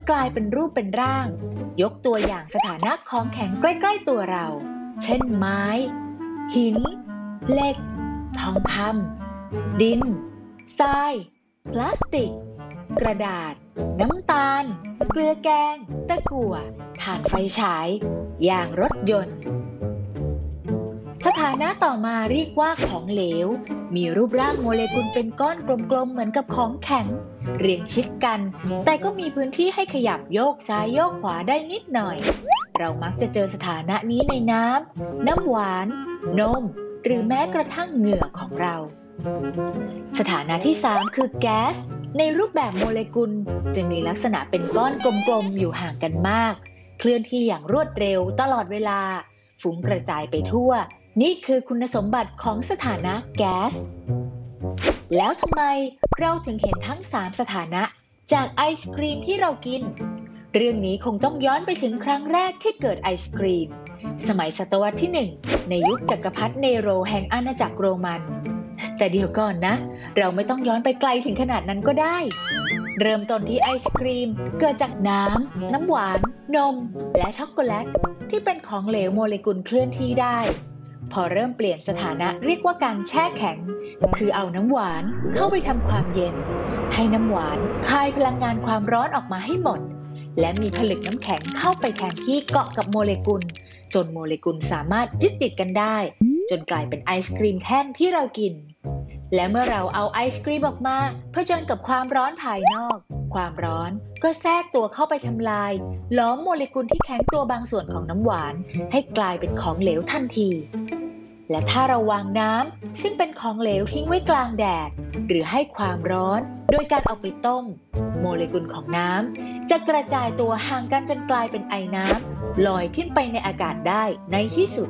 กลายเป็นรูปเป็นร่าง ยกตัวอย่างสถานะของแข็งใกล้ๆตัวเรา เช่นไม้ หิน เหล็ก ทองคำ ดิน ทราย พลาสติก กระดาษ น้ำตาล เกลือแกง ตะกั่ว ถ่านไฟฉาย ยางรถยนต์ สถานะต่อมาเรียกว่าของเหลว มีรูปร่างโมเลกุลเป็นก้อนกลมๆเหมือนกับของแข็ง เรียงชิดกัน แต่ก็มีพื้นที่ให้ขยับโยกซ้ายโยกขวาได้นิดหน่อย เรามักจะเจอสถานะนี้ในน้ำ น้ำหวาน นม หรือแม้กระทั่งเหงื่อของเรา สถานะที่ 3 คือแก๊ส ในรูปแบบโมเลกุลจะมีลักษณะเป็นก้อนกลมๆอยู่ห่างกันมาก เคลื่อนที่อย่างรวดเร็วตลอดเวลา ฟุ้งกระจายไปทั่ว นี่คือคุณสมบัติของสถานะแก๊ส แล้วทำไมเราถึงเห็นทั้ง 3 สถานะจากไอศกรีมที่เรากิน เรื่องนี้คงต้องย้อนไปถึงครั้งแรกที่เกิดไอศกรีม สมัยศตวรรษที่ 1 ในยุคจักรพรรดิเนโรแห่งอาณาจักรโรมัน แต่เดี๋ยวก่อนนะ เราไม่ต้องย้อนไปไกลถึงขนาดนั้นก็ได้ เริ่มต้นที่ไอศกรีมเกิดจากน้ำ น้ำหวาน นม และช็อกโกแลตที่เป็นของเหลวโมเลกุลเคลื่อนที่ได้ พอเริ่มเปลี่ยนสถานะเรียกว่าการแช่แข็ง คือเอาน้ำหวานเข้าไปทำความเย็น ให้น้ำหวานคายพลังงานความร้อนออกมาให้หมด และมีผลึกน้ำแข็งเข้าไปแทนที่เกาะกับโมเลกุล จนโมเลกุลสามารถยึดติดกันได้ จนกลายเป็นไอศกรีมแท่งที่เรากิน และเมื่อเราเอาไอศกรีมออกมาเผชิญกับความร้อนภายนอก ความร้อนก็แทรกตัวเข้าไปทำลายล้อมโมเลกุลที่แข็งตัวบางส่วนของน้ำหวานให้กลายเป็นของเหลวทันที และถ้าเราวางน้ำซึ่งเป็นของเหลวทิ้งไว้กลางแดดหรือให้ความร้อนโดยการเอาไปต้ม โมเลกุลของน้ำจะกระจายตัวห่างกันจนกลายเป็นไอน้ำลอยขึ้นไปในอากาศได้ในที่สุด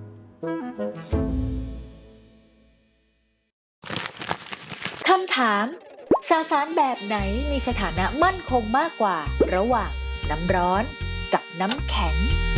คำถาม สสารแบบไหนมีสถานะมั่นคงมากกว่าระหว่างน้ำร้อนกับน้ำแข็ง